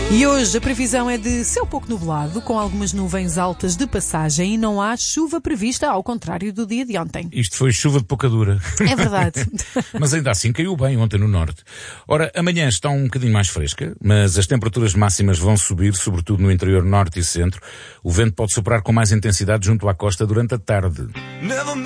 E hoje a previsão é de céu pouco nublado, com algumas nuvens altas de passagem e não há chuva prevista, ao contrário do dia de ontem. Isto foi chuva de pouca dura. É verdade. Mas ainda assim caiu bem ontem no norte. Ora, amanhã está um bocadinho mais fresca, mas as temperaturas máximas vão subir, sobretudo no interior norte e centro. O vento pode soprar com mais intensidade junto à costa durante a tarde.